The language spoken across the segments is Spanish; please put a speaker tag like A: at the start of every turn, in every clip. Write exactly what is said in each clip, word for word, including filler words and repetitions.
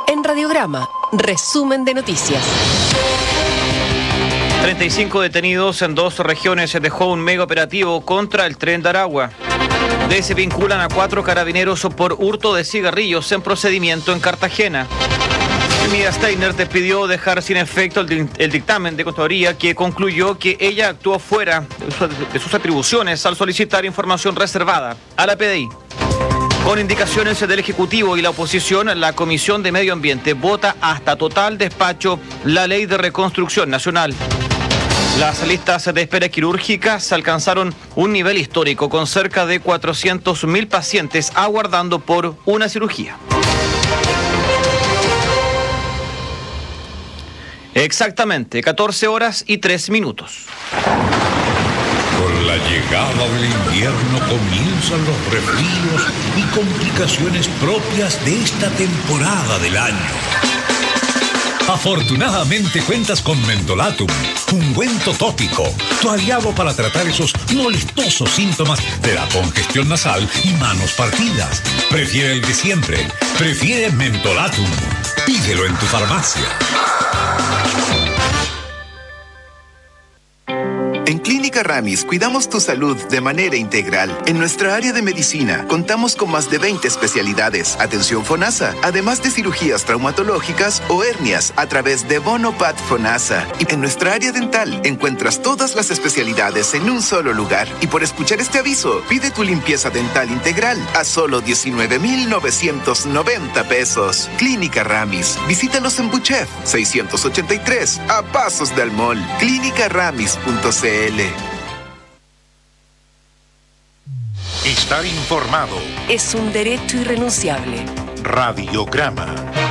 A: En Radiograma, resumen de noticias.
B: treinta y cinco detenidos en dos regiones. Se dejó un mega operativo contra el Tren de Aragua. Desvinculan a cuatro carabineros por hurto de cigarrillos en procedimiento en Cartagena. Mía Steiner te pidió dejar sin efecto el, el dictamen de Contraloría que concluyó que ella actuó fuera de sus atribuciones al solicitar información reservada a la P D I. Con indicaciones del Ejecutivo y la oposición, la Comisión de Medio Ambiente vota hasta total despacho la Ley de Reconstrucción Nacional. Las listas de espera quirúrgicas alcanzaron un nivel histórico con cerca de cuatrocientos mil pacientes aguardando por una cirugía. Exactamente, catorce horas y tres minutos.
C: Con la llegada del invierno comienzan los resfríos y complicaciones propias de esta temporada del año. Afortunadamente cuentas con Mentolatum, ungüento tópico, tu aliado para tratar esos molestosos síntomas de la congestión nasal y manos partidas. Prefiere el de siempre, prefiere Mentolatum. Pídelo en tu farmacia.
D: En Clínica Ramis cuidamos tu salud de manera integral. En nuestra área de medicina contamos con más de veinte especialidades, atención FONASA, además de cirugías traumatológicas o hernias a través de Bonopat FONASA. Y en nuestra área dental encuentras todas las especialidades en un solo lugar. Y por escuchar este aviso, pide tu limpieza dental integral a solo diecinueve mil novecientos noventa pesos. Clínica Ramis. Visítanos en Buchef seiscientos ochenta y tres, a pasos del mall. clínica ramis punto c l.
C: Estar informado
A: Es un derecho irrenunciable.
C: Radiograma.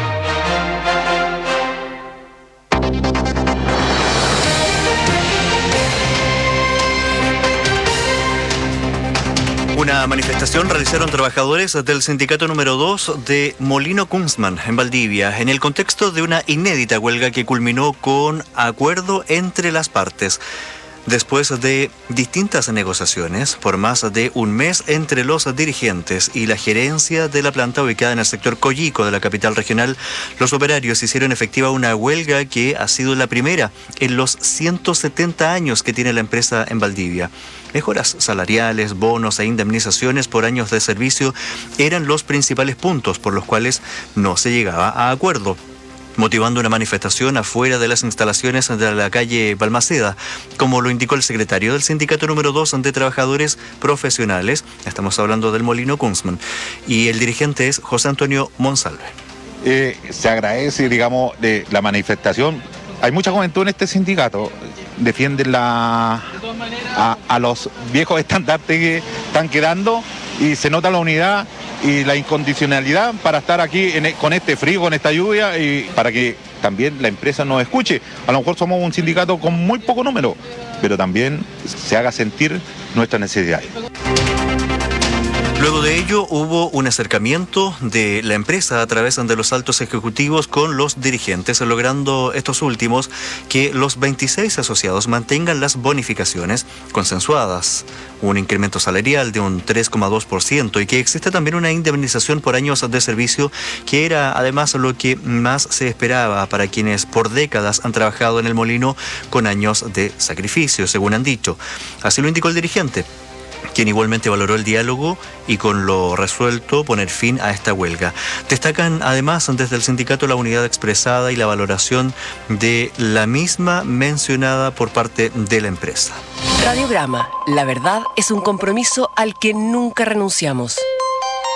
E: Una manifestación realizaron trabajadores del sindicato número dos de Molino Kunstmann en Valdivia, en el contexto de una inédita huelga que culminó con acuerdo entre las partes. Después de distintas negociaciones por más de un mes entre los dirigentes y la gerencia de la planta ubicada en el sector Coyico de la capital regional, los operarios hicieron efectiva una huelga que ha sido la primera en los ciento setenta años que tiene la empresa en Valdivia. Mejoras salariales, bonos e indemnizaciones por años de servicio eran los principales puntos por los cuales no se llegaba a acuerdo, motivando una manifestación afuera de las instalaciones de la calle Balmaceda, como lo indicó el secretario del sindicato número dos de trabajadores profesionales, estamos hablando del Molino Kunstmann, y el dirigente es José Antonio Monsalve.
F: Eh, se agradece, digamos, de la manifestación. Hay mucha juventud en este sindicato, defienden la, a, a los viejos estandartes que están quedando y se nota la unidad y la incondicionalidad para estar aquí en, con este frío, con esta lluvia y para que también la empresa nos escuche. A lo mejor somos un sindicato con muy poco número, pero también se haga sentir nuestras necesidades.
E: Luego de ello hubo un acercamiento de la empresa a través de los altos ejecutivos con los dirigentes, logrando estos últimos que los veintiséis asociados mantengan las bonificaciones consensuadas, un incremento salarial de un tres coma dos por ciento y que existe también una indemnización por años de servicio que era además lo que más se esperaba para quienes por décadas han trabajado en el molino con años de sacrificio, según han dicho. Así lo indicó el dirigente, quien igualmente valoró el diálogo y con lo resuelto poner fin a esta huelga. Destacan además desde el sindicato la unidad expresada y la valoración de la misma mencionada por parte de la empresa.
A: Radiograma, la verdad es un compromiso al que nunca renunciamos.